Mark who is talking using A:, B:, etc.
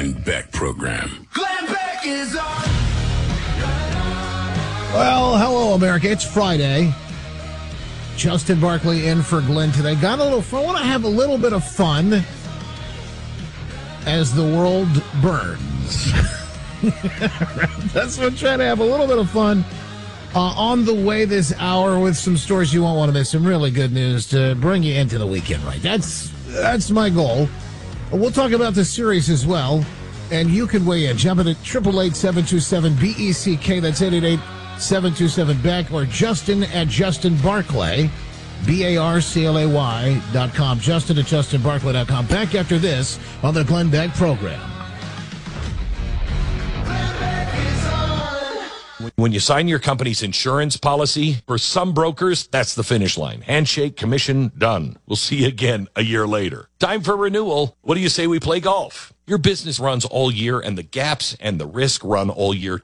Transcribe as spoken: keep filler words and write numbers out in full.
A: Glenn Beck Program.
B: Glenn Beck is on.
C: Well, hello, America. It's Friday. Justin Barkley in for Glenn today. Got a little fun. I want to have a little bit of fun as the world burns. That's what I'm trying to have a little bit of fun uh, on the way this hour with some stories you won't want to miss. Some really good news to bring you into the weekend, right? That's that's my goal. We'll talk about the series as well, and you can weigh in. Jump in at eight eight eight, seven two seven, B E C K. That's eight eight eight, seven two seven, B E C K, or Justin at Justin Barclay, B A R C L A Y dot com. Justin at Justin Barclay dot com. Back after this on the Glenn Beck Program.
D: When you sign your company's insurance policy, for some brokers, that's the finish line. Handshake, commission, done. We'll see you again a year later. Time for renewal. What do you say we play golf? Your business runs all year, and the gaps and the risk run all year,